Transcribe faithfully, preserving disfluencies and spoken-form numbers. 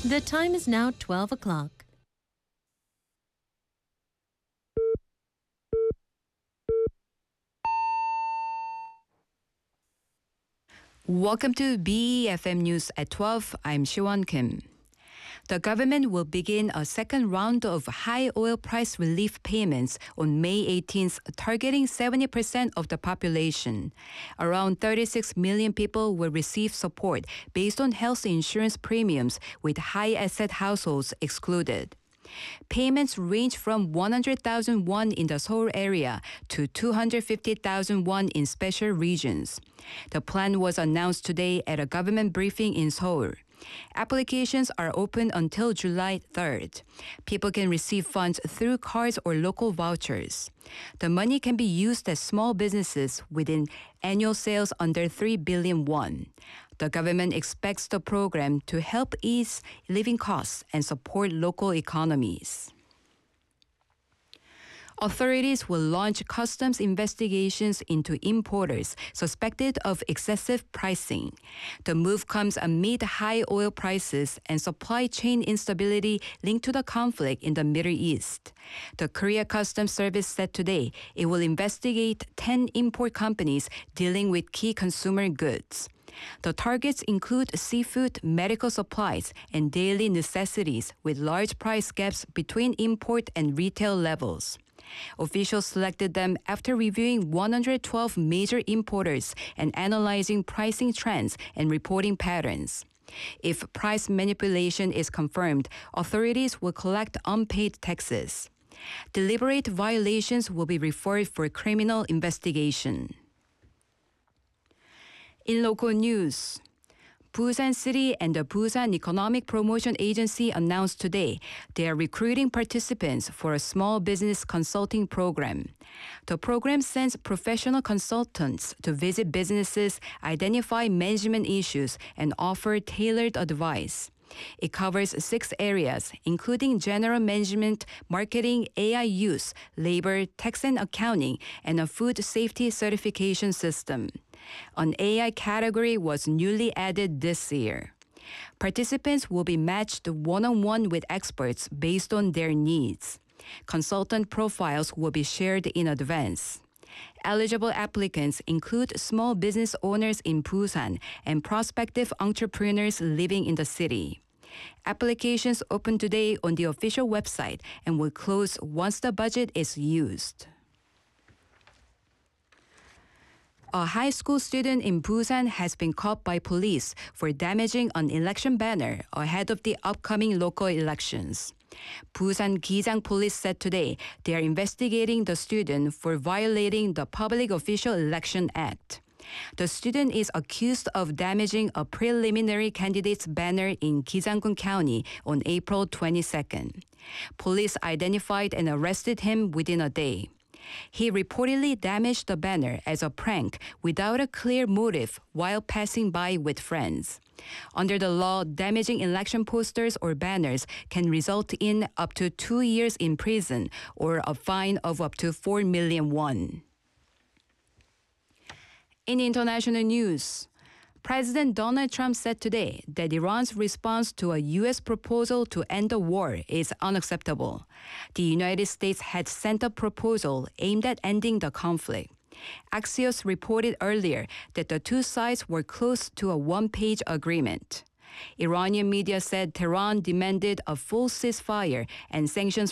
The time is now twelve o'clock. Welcome to B E F M News at twelve. I'm Siwon Kim. The government will begin a second round of high oil price relief payments on May eighteenth, targeting seventy percent of the population. Around thirty-six million people will receive support based on health insurance premiums, with high asset households excluded. Payments range from one hundred thousand won in the Seoul area to two hundred fifty thousand won in special regions. The plan was announced today at a government briefing in Seoul. Applications are open until July third. People can receive funds through cards or local vouchers. The money can be used at small businesses within annual sales under three billion won. The government expects the program to help ease living costs and support local economies. Authorities will launch customs investigations into importers suspected of excessive pricing. The move comes amid high oil prices and supply chain instability linked to the conflict in the Middle East. The Korea Customs Service said today it will investigate ten import companies dealing with key consumer goods. The targets include seafood, medical supplies, and daily necessities, with large price gaps between import and retail levels. Officials selected them after reviewing one hundred twelve major importers and analyzing pricing trends and reporting patterns. If price manipulation is confirmed, authorities will collect unpaid taxes. Deliberate violations will be referred for criminal investigation. In local news, Busan City and the Busan Economic Promotion Agency announced today they are recruiting participants for a small business consulting program. The program sends professional consultants to visit businesses, identify management issues, and offer tailored advice. It covers six areas, including general management, marketing, A I use, labor, tax and accounting, and a food safety certification system. An A I category was newly added this year. Participants will be matched one-on-one with experts based on their needs. Consultant profiles will be shared in advance. Eligible applicants include small business owners in Busan and prospective entrepreneurs living in the city. Applications open today on the official website and will close once the budget is used. A high school student in Busan has been caught by police for damaging an election banner ahead of the upcoming local elections. Busan Gijang Police said today they are investigating the student for violating the Public Official Election Act. The student is accused of damaging a preliminary candidate's banner in Gijanggun County on April twenty-second. Police identified and arrested him within a day. He reportedly damaged the banner as a prank without a clear motive while passing by with friends. Under the law, damaging election posters or banners can result in up to two years in prison or a fine of up to four million won. In international news, President Donald Trump said today that Iran's response to a U S proposal to end the war is unacceptable. The United States had sent a proposal aimed at ending the conflict. Axios reported earlier that the two sides were close to a one-page agreement. Iranian media said Tehran demanded a full ceasefire and sanctions